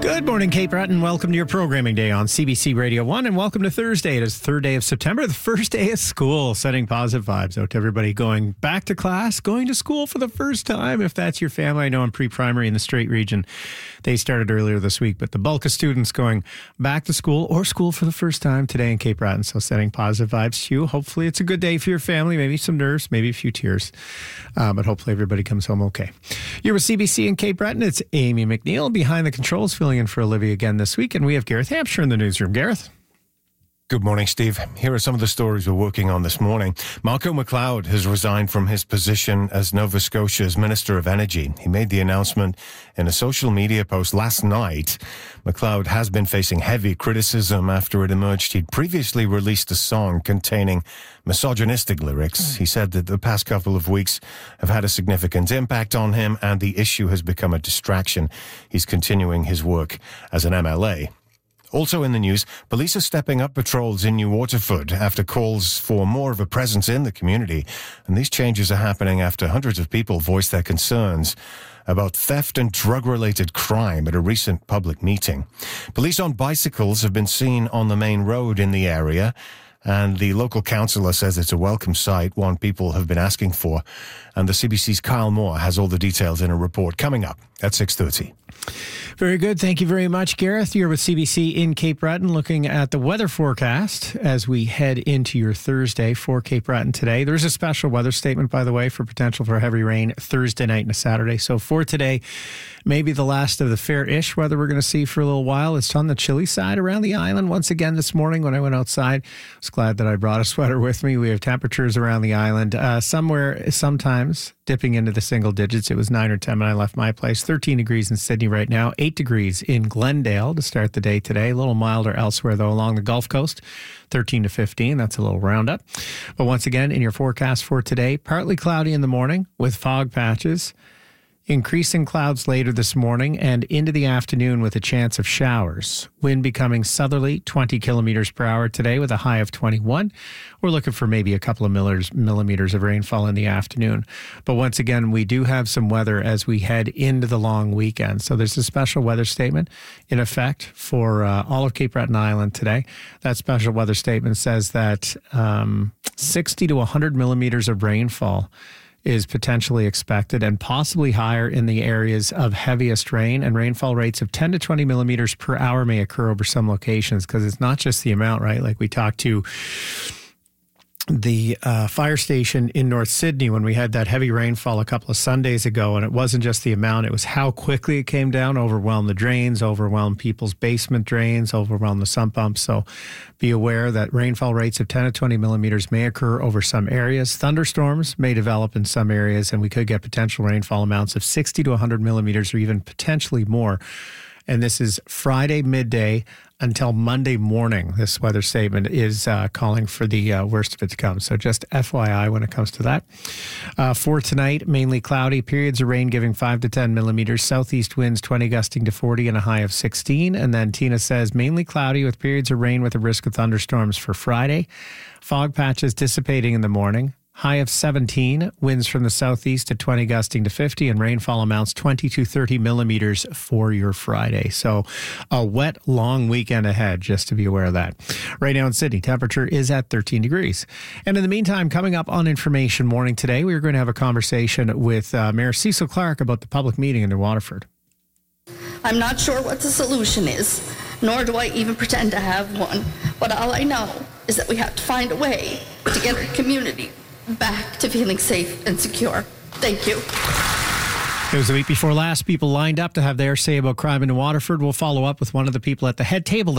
Good morning, Cape Breton. Welcome to your programming day on CBC Radio 1, and welcome to Thursday. It is the 3rd day of September, the first day of school, sending positive vibes out to everybody going back to class, going to school for the first time. If that's your family, I know in pre-primary in the Strait region, they started earlier this week, but the bulk of students going back to school or school for the first time today in Cape Breton. So sending positive vibes to you. Hopefully it's a good day for your family, maybe some nerves, maybe a few tears, but hopefully everybody comes home okay. You're with CBC in Cape Breton. It's Amy McNeil behind the controls, filling in for Olivia again this week, and we have Gareth Hampshire in the newsroom. Gareth? Good morning, Steve. Here are some of the stories we're working on this morning. Marco McLeod has resigned from his position as Nova Scotia's Minister of Energy. He made the announcement in a social media post last night. McLeod has been facing heavy criticism after it emerged he'd previously released a song containing misogynistic lyrics. He said that the past couple of weeks have had a significant impact on him and the issue has become a distraction. He's continuing his work as an MLA. Also in the news, police are stepping up patrols in New Waterford after calls for more of a presence in the community. And these changes are happening after hundreds of people voiced their concerns about theft and drug-related crime at a recent public meeting. Police on bicycles have been seen on the main road in the area, and the local councillor says it's a welcome sight, one people have been asking for. And the CBC's Kyle Moore has all the details in a report coming up at 6:30. Very good. Thank you very much, Gareth. You're with CBC in Cape Breton, looking at the weather forecast as we head into your Thursday for Cape Breton today. There's a special weather statement, by the way, for potential for heavy rain Thursday night and a Saturday. So for today, maybe the last of the fair-ish weather we're going to see for a little while. It's on the chilly side around the island. Once again this morning when I went outside, I was glad that I brought a sweater with me. We have temperatures around the island, sometimes dipping into the single digits. It was 9 or 10 when I left my place. 13 degrees in Sydney right now, 8 degrees in Glendale to start the day today. A little milder elsewhere, though, along the Gulf Coast, 13 to 15. That's a little roundup. But once again, in your forecast for today, partly cloudy in the morning with fog patches. Increasing clouds later this morning and into the afternoon with a chance of showers. Wind becoming southerly, 20 kilometers per hour today with a high of 21. We're looking for maybe a couple of millimeters of rainfall in the afternoon. But once again, we do have some weather as we head into the long weekend. So there's a special weather statement in effect for all of Cape Breton Island today. That special weather statement says that 60 to 100 millimeters of rainfall is potentially expected and possibly higher in the areas of heaviest rain, and rainfall rates of 10 to 20 millimeters per hour may occur over some locations because it's not just the amount, right? Like we talked to the fire station in North Sydney when we had that heavy rainfall a couple of Sundays ago, and it wasn't just the amount, it was how quickly it came down, overwhelmed the drains, overwhelmed people's basement drains, overwhelmed the sump pumps. So be aware that rainfall rates of 10 to 20 millimeters may occur over some areas. Thunderstorms may develop in some areas, and we could get potential rainfall amounts of 60 to 100 millimeters or even potentially more. And this is Friday midday until Monday morning. This weather statement is calling for the worst of it to come. So just FYI when it comes to that. For tonight, mainly cloudy, periods of rain giving 5 to 10 millimeters, southeast winds 20 gusting to 40 and a high of 16. And then Tina says mainly cloudy with periods of rain with a risk of thunderstorms for Friday. Fog patches dissipating in the morning. High of 17, winds from the southeast at 20 gusting to 50, and rainfall amounts 20 to 30 millimeters for your Friday. So a wet, long weekend ahead, just to be aware of that. Right now in Sydney, temperature is at 13 degrees. And in the meantime, coming up on Information Morning today, we're going to have a conversation with Mayor Cecil Clark about the public meeting in New Waterford. I'm not sure what the solution is, nor do I even pretend to have one. But all I know is that we have to find a way to get our community back to feeling safe and secure. Thank you. It was the week before last. People lined up to have their say about crime in New Waterford. We'll follow up with one of the people at the head table